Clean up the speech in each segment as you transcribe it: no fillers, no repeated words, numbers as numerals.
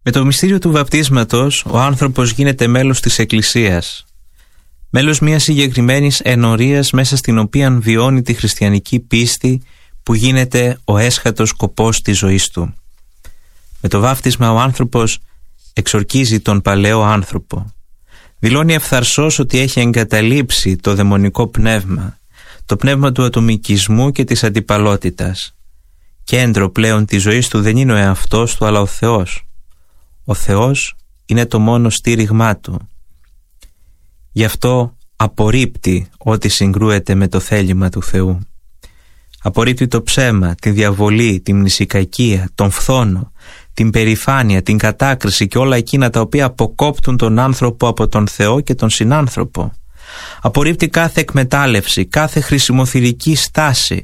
Με το μυστήριο του βαπτίσματος ο άνθρωπος γίνεται μέλος της Εκκλησίας, μέλος μιας συγκεκριμένης ενορίας μέσα στην οποία βιώνει τη χριστιανική πίστη που γίνεται ο έσχατος σκοπός της ζωής του. Με το βάπτισμα ο άνθρωπος εξορκίζει τον παλαιό άνθρωπο. Δηλώνει ευθαρσώς ότι έχει εγκαταλείψει το δαιμονικό πνεύμα, το πνεύμα του ατομικισμού και της αντιπαλότητας. Κέντρο πλέον της ζωής του δεν είναι ο εαυτός του, αλλά ο Θεός. Ο Θεός είναι το μόνο στήριγμά του. Γι' αυτό απορρίπτει ό,τι συγκρούεται με το θέλημα του Θεού. Απορρίπτει το ψέμα, τη διαβολή, την μνησικακία, τον φθόνο, την περηφάνεια, την κατάκριση και όλα εκείνα τα οποία αποκόπτουν τον άνθρωπο από τον Θεό και τον συνάνθρωπο. Απορρίπτει κάθε εκμετάλλευση, κάθε χρησιμοθυρική στάση.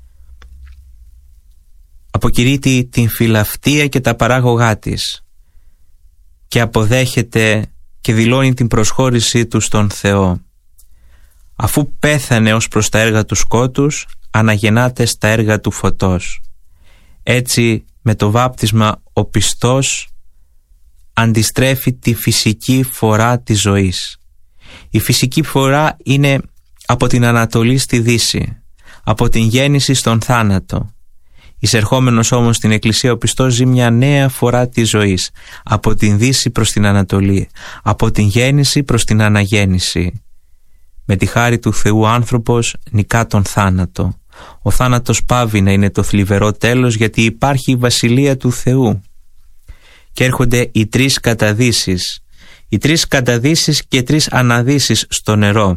Αποκηρύττει την φιλαυτία και τα παράγωγά της και αποδέχεται και δηλώνει την προσχώρησή του στον Θεό. Αφού πέθανε ως προς τα έργα του σκότους, αναγεννάται στα έργα του φωτός. Έτσι με το βάπτισμα ο πιστός αντιστρέφει τη φυσική φορά της ζωής. Η φυσική φορά είναι από την Ανατολή στη Δύση, από την γέννηση στον θάνατο. Εισερχόμενος όμως στην Εκκλησία ο πιστός ζει μια νέα φορά της ζωής, από την Δύση προς την Ανατολή, από την γέννηση προς την αναγέννηση. Με τη χάρη του Θεού ο άνθρωπος νικά τον θάνατο. Ο θάνατος πάβει να είναι το θλιβερό τέλος, γιατί υπάρχει η Βασιλεία του Θεού. Και έρχονται οι τρεις καταδύσεις, οι τρεις καταδύσεις και τρεις αναδύσεις στο νερό.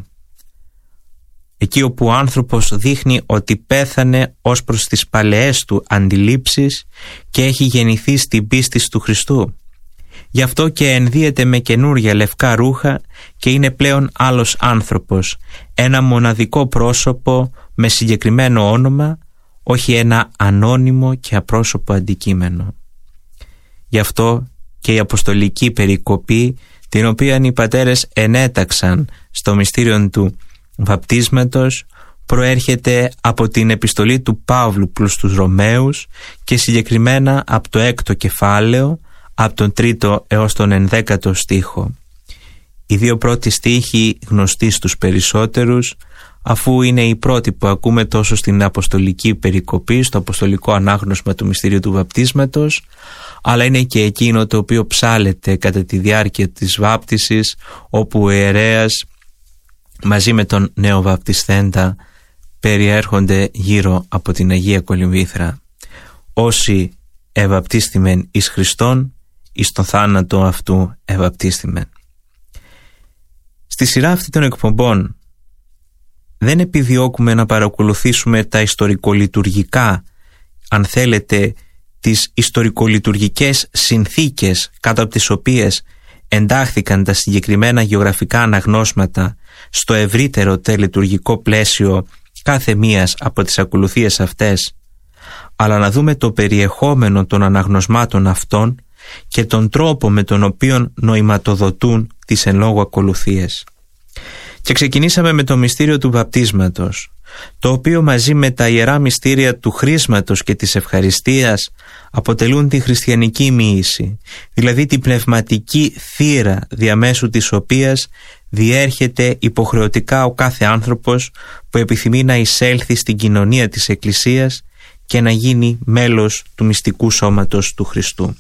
Εκεί όπου ο άνθρωπος δείχνει ότι πέθανε ως προς τις παλαιές του αντιλήψεις και έχει γεννηθεί στην πίστη του Χριστού. Γι' αυτό και ενδύεται με καινούρια λευκά ρούχα και είναι πλέον άλλος άνθρωπος, ένα μοναδικό πρόσωπο με συγκεκριμένο όνομα, όχι ένα ανώνυμο και απρόσωπο αντικείμενο. Γι' αυτό και η αποστολική περικοπή, την οποία οι πατέρες ενέταξαν στο μυστήριο του βαπτίσματος, προέρχεται από την επιστολή του Παύλου προς τους Ρωμαίους και συγκεκριμένα από το 6ο κεφάλαιο, από τον 3ο έως τον 11ο στίχο. Οι δύο πρώτοι στίχοι γνωστοί στους περισσότερους, αφού είναι οι πρώτοι που ακούμε τόσο στην αποστολική περικοπή, στο αποστολικό ανάγνωσμα του μυστηρίου του βαπτίσματος, αλλά είναι και εκείνο το οποίο ψάλεται κατά τη διάρκεια της βάπτισης, όπου ο ιερέας μαζί με τον νέο βαπτισθέντα περιέρχονται γύρω από την Αγία Κολυμβήθρα. Όσοι ευαπτίστημεν εις Χριστόν, εις τον θάνατο αυτού ευαπτίστημεν. Στη σειρά αυτή των εκπομπών δεν επιδιώκουμε να παρακολουθήσουμε τα ιστορικολειτουργικά, αν θέλετε, τις ιστορικολειτουργικές συνθήκες κάτω από τις οποίες εντάχθηκαν τα συγκεκριμένα γεωγραφικά αναγνώσματα στο ευρύτερο τελετουργικό πλαίσιο κάθε μίας από τις ακολουθίες αυτές, αλλά να δούμε το περιεχόμενο των αναγνωσμάτων αυτών και τον τρόπο με τον οποίο νοηματοδοτούν τις εν λόγω ακολουθίες. Και ξεκινήσαμε με το μυστήριο του βαπτίσματος, το οποίο μαζί με τα ιερά μυστήρια του χρίσματος και της ευχαριστίας αποτελούν τη χριστιανική μοίηση, δηλαδή την πνευματική θύρα διαμέσου της οποίας διέρχεται υποχρεωτικά ο κάθε άνθρωπος που επιθυμεί να εισέλθει στην κοινωνία της Εκκλησίας και να γίνει μέλος του μυστικού σώματος του Χριστού.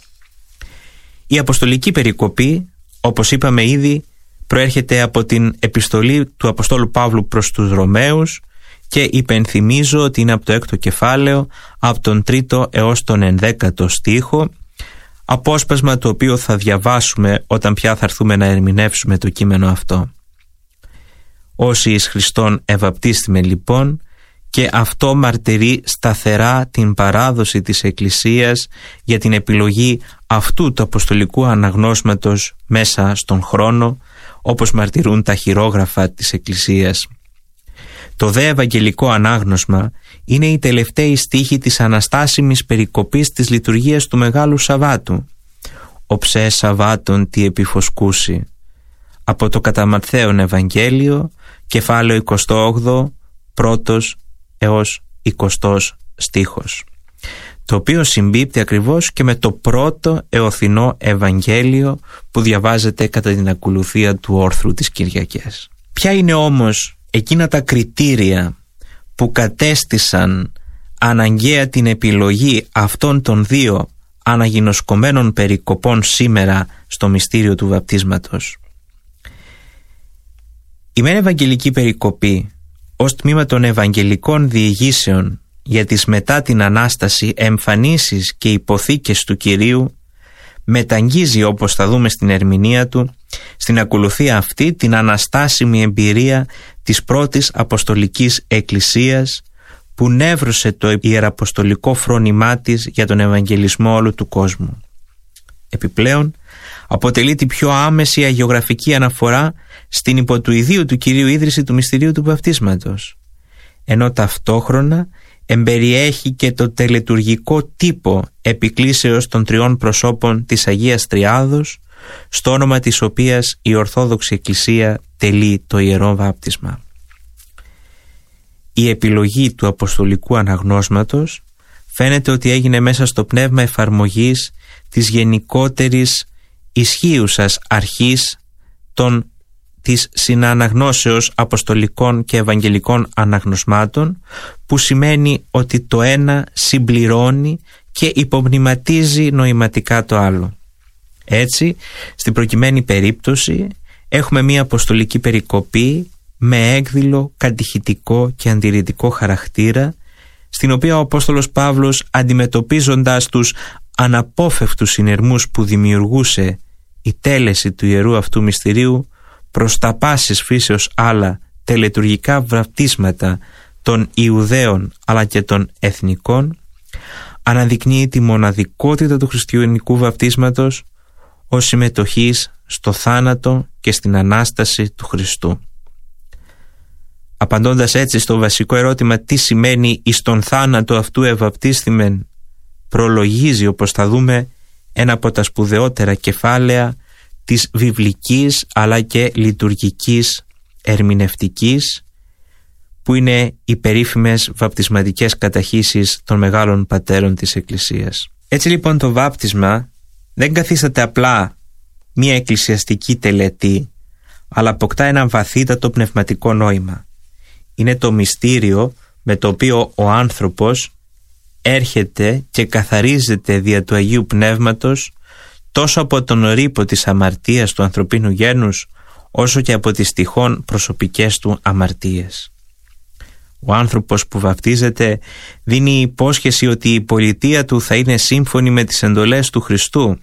Η αποστολική περικοπή, όπως είπαμε ήδη, προέρχεται από την επιστολή του Αποστόλου Παύλου προς τους Ρωμαίους και υπενθυμίζω ότι είναι από το 6ο κεφάλαιο, από τον 3ο έως τον 11ο στίχο, απόσπασμα το οποίο θα διαβάσουμε όταν πια θα έρθουμε να ερμηνεύσουμε το κείμενο αυτό. Όσοι εις Χριστόν ευαπτίστημε λοιπόν, και αυτό μαρτυρεί σταθερά την παράδοση της Εκκλησίας για την επιλογή αυτού του αποστολικού αναγνώσματος μέσα στον χρόνο, όπως μαρτυρούν τα χειρόγραφα της Εκκλησίας. Το δε ευαγγελικό ανάγνωσμα είναι η τελευταία στίχη της αναστάσιμης περικοπής της λειτουργίας του Μεγάλου Σαββάτου. «Οψέ Σαββάτων τι επιφωσκούσι». Από το κατά Ματθαίον Ευαγγέλιο, κεφάλαιο 28, 1 έως 20 στίχος. το οποίο συμπίπτει ακριβώς και με το πρώτο εωθινό Ευαγγέλιο που διαβάζεται κατά την ακολουθία του όρθρου της Κυριακής. Ποια είναι όμως εκείνα τα κριτήρια που κατέστησαν αναγκαία την επιλογή αυτών των δύο αναγινωσκωμένων περικοπών σήμερα στο μυστήριο του βαπτίσματος? Η μεν Ευαγγελική περικοπή ως τμήμα των Ευαγγελικών διηγήσεων για τις μετά την Ανάσταση εμφανίσεις και υποθήκες του Κυρίου μεταγγίζει, όπως θα δούμε στην ερμηνεία του, στην ακολουθία αυτή την αναστάσιμη εμπειρία της πρώτης Αποστολικής Εκκλησίας που νεύρωσε το ιεραποστολικό φρόνημά της για τον Ευαγγελισμό όλου του κόσμου. Επιπλέον, αποτελεί την πιο άμεση αγιογραφική αναφορά στην υπό του ιδίου του Κυρίου ίδρυση του μυστηρίου του βαπτίσματος, ενώ ταυτόχρονα εμπεριέχει και το τελετουργικό τύπο επικλήσεως των τριών προσώπων της Αγίας Τριάδος, στο όνομα της οποίας η Ορθόδοξη Εκκλησία τελεί το Ιερό Βάπτισμα. Η επιλογή του Αποστολικού Αναγνώσματος φαίνεται ότι έγινε μέσα στο πνεύμα εφαρμογής της γενικότερης ισχύουσας αρχής της συναναγνώσεως αποστολικών και ευαγγελικών αναγνωσμάτων, που σημαίνει ότι το ένα συμπληρώνει και υπομνηματίζει νοηματικά το άλλο. Έτσι, στην προκειμένη περίπτωση έχουμε μία αποστολική περικοπή με έκδηλο, κατηχητικό και αντιρρητικό χαρακτήρα, στην οποία ο Απόστολος Παύλος, αντιμετωπίζοντας τους αναπόφευκτους συνειρμούς που δημιουργούσε η τέλεση του ιερού αυτού μυστηρίου προς τα πάσης φύσεως άλλα τελετουργικά βαπτίσματα των Ιουδαίων αλλά και των εθνικών, αναδεικνύει τη μοναδικότητα του χριστιανικού βαπτίσματος ως συμμετοχής στο θάνατο και στην Ανάσταση του Χριστού. Απαντώντας έτσι στο βασικό ερώτημα τι σημαίνει εις τον θάνατο αυτού ευαπτίστημεν, προλογίζει, όπως θα δούμε, ένα από τα σπουδαιότερα κεφάλαια της βιβλικής αλλά και λειτουργικής ερμηνευτικής, που είναι οι περίφημες βαπτισματικές καταχύσεις των μεγάλων πατέρων της Εκκλησίας. Έτσι λοιπόν το βάπτισμα δεν καθίσταται απλά μία εκκλησιαστική τελετή, αλλά αποκτά ένα βαθύτατο πνευματικό νόημα. Είναι το μυστήριο με το οποίο ο άνθρωπος έρχεται και καθαρίζεται δια του Αγίου Πνεύματος τόσο από τον ρήπο της αμαρτίας του ανθρωπίνου γένους, όσο και από τις τυχόν προσωπικές του αμαρτίες. Ο άνθρωπος που βαπτίζεται δίνει υπόσχεση ότι η πολιτεία του θα είναι σύμφωνη με τις εντολές του Χριστού.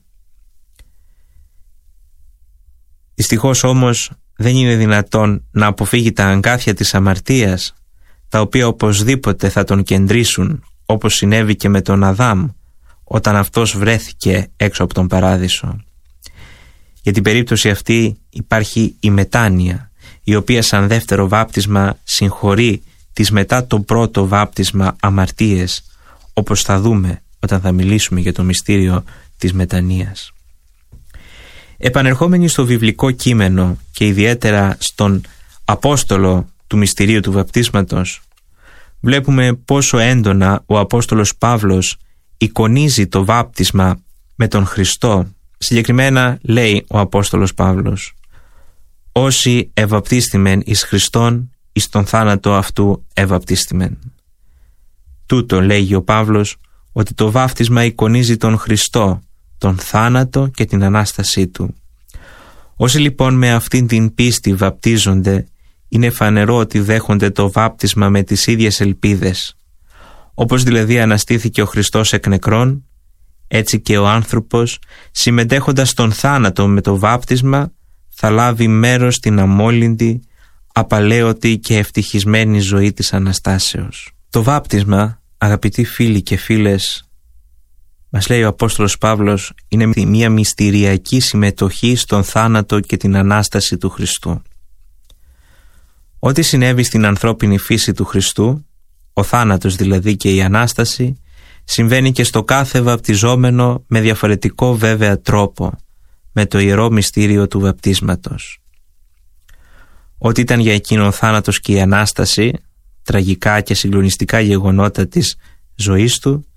Δυστυχώς όμως δεν είναι δυνατόν να αποφύγει τα αγκάθια της αμαρτίας, τα οποία οπωσδήποτε θα τον κεντρήσουν, όπως συνέβη και με τον Αδάμ όταν αυτός βρέθηκε έξω από τον Παράδεισο. Για την περίπτωση αυτή υπάρχει η μετάνοια, η οποία σαν δεύτερο βάπτισμα συγχωρεί τις μετά το πρώτο βάπτισμα αμαρτίες, όπως θα δούμε όταν θα μιλήσουμε για το μυστήριο της μετανοίας. Επανερχόμενοι στο βιβλικό κείμενο και ιδιαίτερα στον Απόστολο του μυστηρίου του βαπτίσματος, βλέπουμε πόσο έντονα ο Απόστολος Παύλος εικονίζει το βάπτισμα με τον Χριστό. Συγκεκριμένα λέει ο Απόστολος Παύλος: «Όσοι ευαπτίστημεν εις Χριστόν, εις τον θάνατο αυτού ευαπτίστημεν». Τούτο λέγει ο Παύλος, ότι το βάπτισμα εικονίζει τον Χριστό, τον θάνατο και την Ανάστασή του. Όσοι λοιπόν με αυτήν την πίστη βαπτίζονται, είναι φανερό ότι δέχονται το βάπτισμα με τις ίδιες ελπίδες. Όπως δηλαδή αναστήθηκε ο Χριστός εκ νεκρών, έτσι και ο άνθρωπος, συμμετέχοντας στον θάνατο με το βάπτισμα, θα λάβει μέρος στην αμόλυντη, απαλαίωτη και ευτυχισμένη ζωή της Αναστάσεως. Το βάπτισμα, αγαπητοί φίλοι και φίλες, μας λέει ο Απόστολος Παύλος, είναι μια μυστηριακή συμμετοχή στον θάνατο και την Ανάσταση του Χριστού. Ό,τι συνέβη στην ανθρώπινη φύση του Χριστού, ο θάνατος δηλαδή και η Ανάσταση, συμβαίνει και στο κάθε βαπτιζόμενο με διαφορετικό βέβαια τρόπο, με το ιερό μυστήριο του βαπτίσματος. Ό,τι ήταν για εκείνο ο θάνατος και η Ανάσταση, τραγικά και συγκλονιστικά γεγονότα της ζωής του,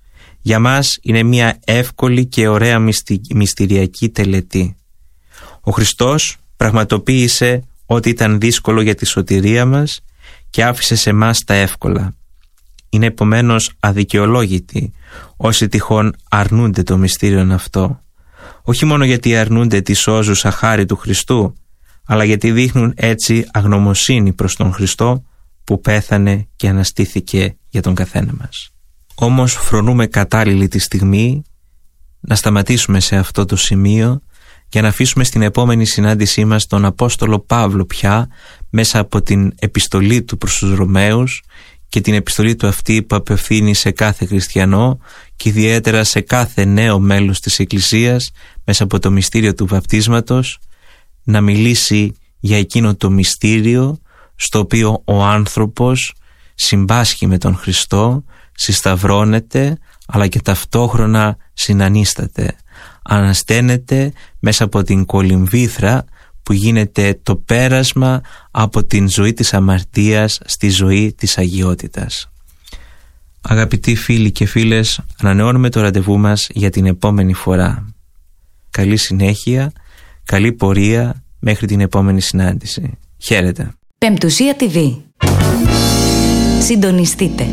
Για μας είναι μια εύκολη και ωραία μυστηριακή τελετή. Ο Χριστός πραγματοποίησε ό,τι ήταν δύσκολο για τη σωτηρία μας και άφησε σε μας τα εύκολα. Είναι επομένως αδικαιολόγητοι όσοι τυχόν αρνούνται το μυστήριον αυτό. Όχι μόνο γιατί αρνούνται τη σώζουσα χάρη του Χριστού, αλλά γιατί δείχνουν έτσι αγνωμοσύνη προς τον Χριστό που πέθανε και αναστήθηκε για τον καθένα μας. Όμως φρονούμε κατάλληλη τη στιγμή να σταματήσουμε σε αυτό το σημείο και να αφήσουμε στην επόμενη συνάντησή μας τον Απόστολο Παύλο πια μέσα από την επιστολή του προς τους Ρωμαίους και την επιστολή του αυτή που απευθύνει σε κάθε χριστιανό και ιδιαίτερα σε κάθε νέο μέλος της Εκκλησίας μέσα από το μυστήριο του βαπτίσματος, να μιλήσει για εκείνο το μυστήριο στο οποίο ο άνθρωπος συμπάσχει με τον Χριστό, συσταυρώνεται αλλά και ταυτόχρονα συνανίσταται. Ανασταίνεται μέσα από την κολυμβήθρα που γίνεται το πέρασμα από την ζωή της αμαρτίας στη ζωή της αγιότητας. Αγαπητοί φίλοι και φίλες, ανανεώνουμε το ραντεβού μας για την επόμενη φορά. Καλή συνέχεια, καλή πορεία μέχρι την επόμενη συνάντηση. Χαίρετε. Πεμπτουσία TV. Συντονιστείτε.